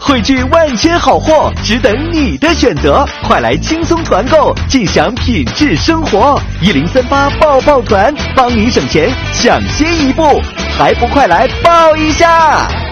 汇聚万千好货，只等你的选择。快来轻松团购，尽享品质生活。1038抱抱团，帮你省钱，抢先一步，还不快来抱一下！